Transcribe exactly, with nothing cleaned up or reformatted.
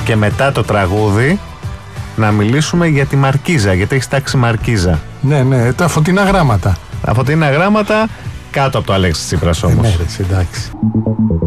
και μετά το τραγούδι να μιλήσουμε για τη Μαρκίζα, γιατί έχει τάξει Μαρκίζα. Ναι, ναι, τα φωτεινά γράμματα. Τα φωτεινά γράμματα κάτω από το Αλέξη Τσίπρας όμως. Ε, ναι, ρε, εντάξει.